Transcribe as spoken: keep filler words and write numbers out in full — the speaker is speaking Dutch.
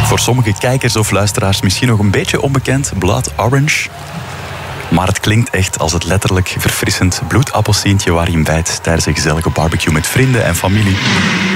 Voor sommige kijkers of luisteraars misschien nog een beetje onbekend, Blood Orange. Maar het klinkt echt als het letterlijk verfrissend bloedappelsientje waar je in bijt tijdens een gezellige barbecue met vrienden en familie.